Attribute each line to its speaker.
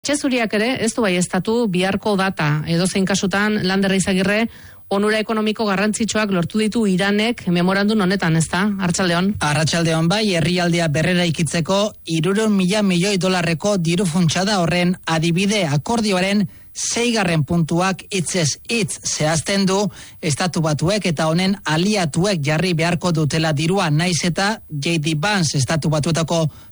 Speaker 1: Txezuriak ere, ez du baieztatu biharko data, edozein kasutan Lander Izagirre, onura ekonomiko garrantzitsuak lortu ditu Iranek memorandum honetan, ezta? Arratsaldeon.
Speaker 2: Arratsaldeon bai, herrialdea berrera ikitzeko 300.000 milioi dolarreko diru funtsa da horren adibide. Akordioaren 6. puntuak hitzez hitz zehazten du Estatu Batuek eta honen aliatuek jarri beharko dutela dirua, naiz eta J.D. Vance, Estatu Batuetako